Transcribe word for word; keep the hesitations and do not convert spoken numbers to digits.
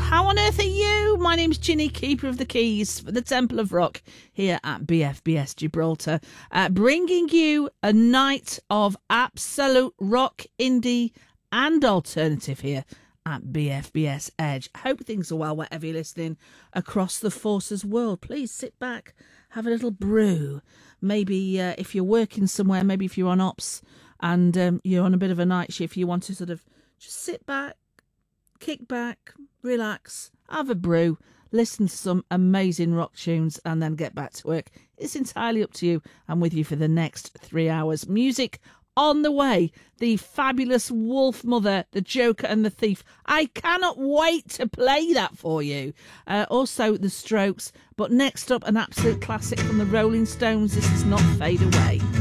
how on earth are you? My name's Ginny, Keeper of the Keys for the Temple of Rock here at B F B S Gibraltar, uh, bringing you a night of absolute rock, indie and alternative here at B F B S Edge. Hope things are well wherever you're listening across the Forces world. Please sit back, have a little brew. Maybe uh, if you're working somewhere, maybe if you're on ops and um, you're on a bit of a night shift, you want to sort of just sit back, kick back, relax, have a brew, listen to some amazing rock tunes and then get back to work. It's entirely up to you. I'm with you for the next three hours. Music on the way. The fabulous Wolf Mother, the Joker and the Thief. I cannot wait to play that for you. Uh, also the Strokes. But next up, an absolute classic from the Rolling Stones. This is Not Fade Away.